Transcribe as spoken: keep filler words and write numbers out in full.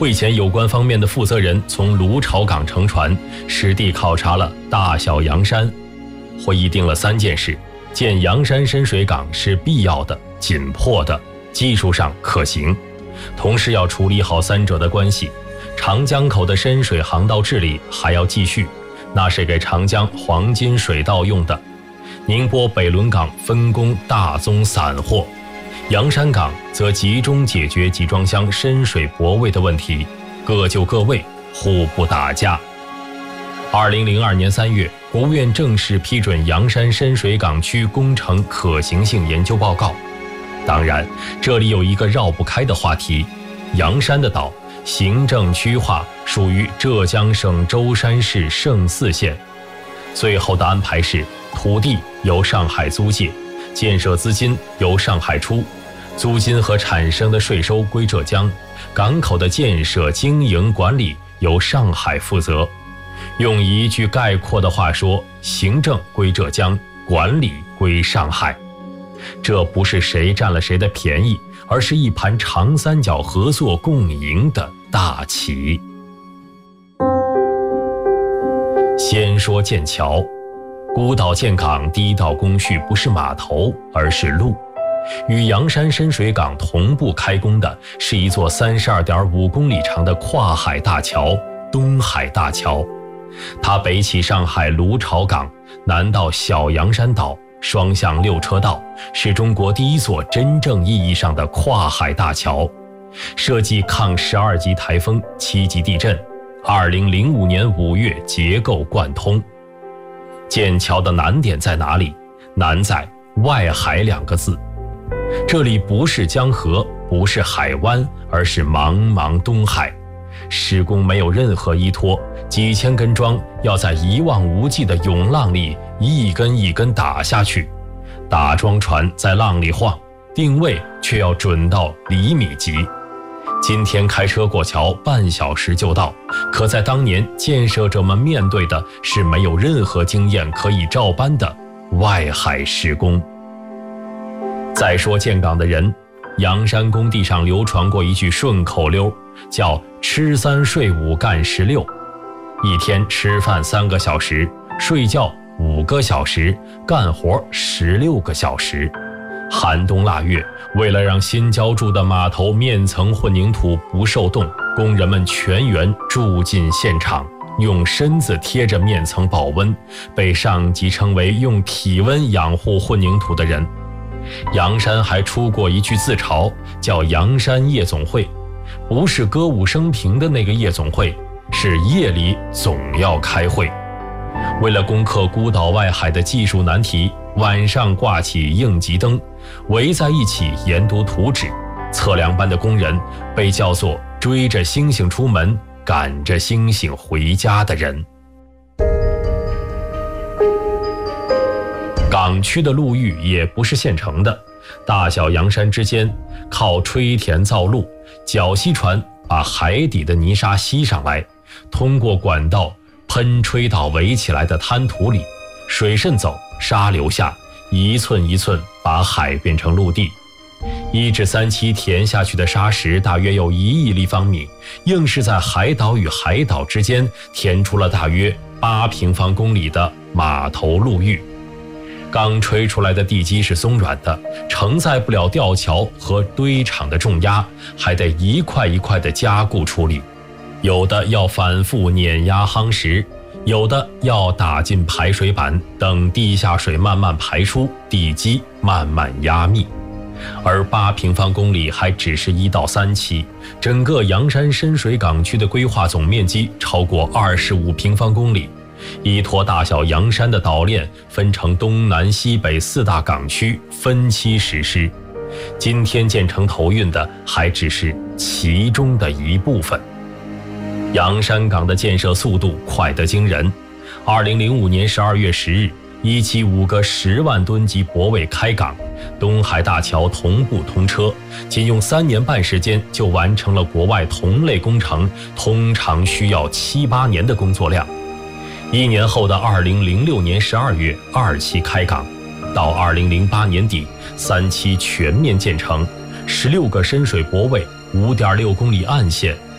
会前有关方面的负责人从芦潮港乘船，实地考察了大小洋山。会议定了三件事：建洋山深水港是必要的、紧迫的，技术上可行，同时要处理好三者的关系。长江口的深水航道治理还要继续，那是给长江黄金水道用的。宁波北仑港分工大宗散货，洋山港则集中解决集装箱深水泊位的问题，各就各位，互不打架。二零零二年三月，国务院正式批准洋山深水港区工程可行性研究报告。当然，这里有一个绕不开的话题：洋山的岛行政区划属于浙江省舟山市胜四县。最后的安排是，土地由上海租借，建设资金由上海出，租金和产生的税收归浙江，港口的建设、经营、管理由上海负责。用一句概括的话说，行政归浙江，管理归上海。这不是谁占了谁的便宜，而是一盘长三角合作共赢的大棋。先说建桥，孤岛建港第一道工序不是码头，而是路。与洋山深水港同步开工的是一座 三十二点五公里长的跨海大桥——东海大桥。它北起上海芦潮港，南到小洋山岛，双向六车道，是中国第一座真正意义上的跨海大桥。设计抗十二级台风、七级地震。二零零五年五月结构贯通。建桥的难点在哪里？难在外海两个字。这里不是江河，不是海湾，而是茫茫东海。施工没有任何依托，几千根桩要在一望无际的涌浪里一根一根打下去。打桩船在浪里晃，定位却要准到厘米级。今天开车过桥半小时就到，可在当年建设者们面对的是没有任何经验可以照搬的外海施工。再说建港的人，洋山工地上流传过一句顺口溜，叫吃三睡五干十六。一天吃饭三个小时，睡觉五个小时，干活十六个小时。寒冬腊月，为了让新浇筑的码头面层混凝土不受冻，工人们全员住进现场，用身子贴着面层保温，被上级称为用体温养护混凝土的人。洋山还出过一句自嘲，叫洋山夜总会，不是歌舞升平的那个夜总会，是夜里总要开会。为了攻克孤岛外海的技术难题，晚上挂起应急灯，围在一起研读图纸。测量班的工人被叫做追着星星出门，赶着星星回家的人。港区的陆域也不是现成的，大小洋山之间靠吹填造陆，绞吸船把海底的泥沙吸上来，通过管道喷吹到围起来的滩涂里，水顺走，沙流下，一寸一寸把海变成陆地。一至三期填下去的沙石大约有一亿立方米，硬是在海岛与海岛之间填出了大约八平方公里的码头陆域。刚吹出来的地基是松软的，承载不了吊桥和堆场的重压，还得一块一块的加固处理。有的要反复碾压夯实，有的要打进排水板，等地下水慢慢排出，地基慢慢压密。而八平方公里还只是一到三期，整个洋山深水港区的规划总面积超过二十五平方公里。依托大小洋山的岛链分成东南西北四大港区，分期实施。今天建成投运的还只是其中的一部分。洋山港的建设速度快得惊人。二零零五年十二月十日，一期五个十万吨级泊位开港，东海大桥同步通车，仅用三年半时间就完成了国外同类工程通常需要七八年的工作量。一年后的二零零六年十二月，二期开港，到二零零八年底，三期全面建成，十六个深水泊位，五点六公里岸线，